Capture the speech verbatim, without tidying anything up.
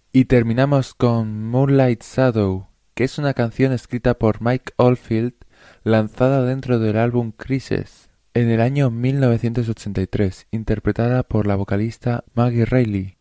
Y terminamos con Moonlight Shadow, que es una canción escrita por Mike Oldfield, lanzada dentro del álbum Crisis en el año mil novecientos ochenta y tres, interpretada por la vocalista Maggie Reilly.